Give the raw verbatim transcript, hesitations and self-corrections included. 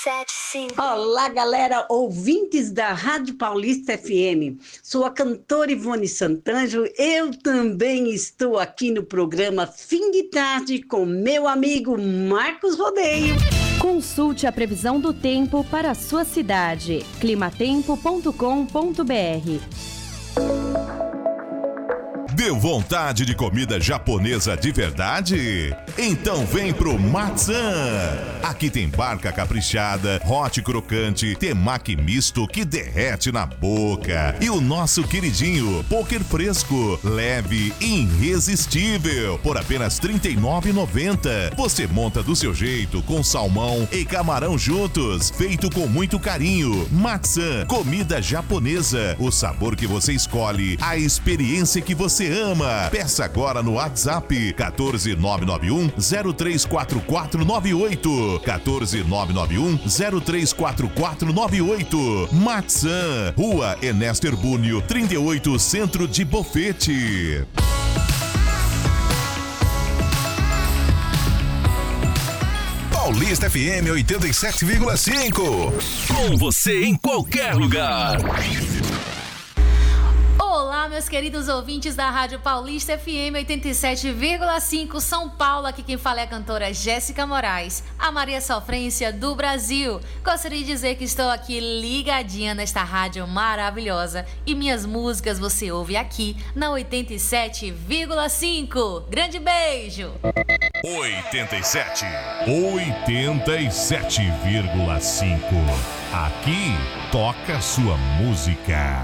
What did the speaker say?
sete cinco. Olá, galera, ouvintes da Rádio Paulista F M. Sou a cantora Ivone Santanjo. Eu também estou aqui no programa Fim de Tarde com meu amigo Marcos Rodeio. Consulte a previsão do tempo para a sua cidade. climatempo ponto com ponto br. Deu vontade de comida japonesa de verdade? Então vem pro Matzan! Aqui tem barca caprichada, hot crocante, temaki misto que derrete na boca. E o nosso queridinho, poker fresco, leve e irresistível, por apenas trinta e nove reais e noventa centavos. Você monta do seu jeito, com salmão e camarão juntos, feito com muito carinho. Matzan, comida japonesa, o sabor que você escolhe, a experiência que você ama. Peça agora no WhatsApp quatorze nove nove um zero três quatro quatro nove oito. quatorze nove nove um zero três quatro quatro nove oito. Matzan, Rua Ernesto Bunio, trinta e oito, Centro de Bofete. Paulista F M oitenta e sete vírgula cinco. Com você em qualquer lugar. Olá, meus queridos ouvintes da Rádio Paulista F M oitenta e sete vírgula cinco São Paulo. Aqui quem fala é a cantora Jéssica Moraes, a Maria Sofrência do Brasil. Gostaria de dizer que estou aqui ligadinha nesta rádio maravilhosa e minhas músicas você ouve aqui na oitenta e sete vírgula cinco. Grande beijo! oitenta e sete. oitenta e sete vírgula cinco. Aqui toca sua música.